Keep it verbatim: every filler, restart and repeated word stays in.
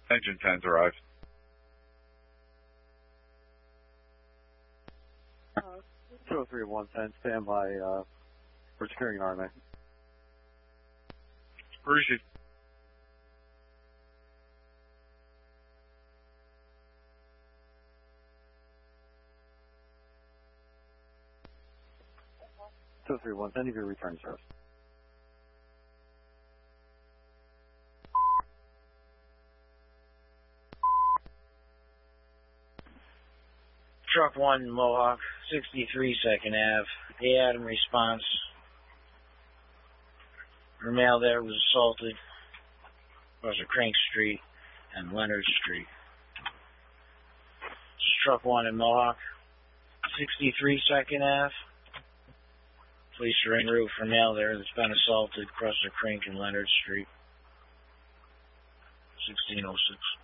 Engine ten's arrived. Uh, two oh three one ten, stand by. Uh, we're securing an R M A. Received. two oh three one ten, if your return service. Truck one, Mohawk, sixty-three second Ave. A Adam response. Her male there was assaulted across a Crank Street and Leonard Street. This is truck one in Mohawk, sixty-three second Ave. Police are en route for male there that's been assaulted across the Crank and Leonard Street. sixteen oh six.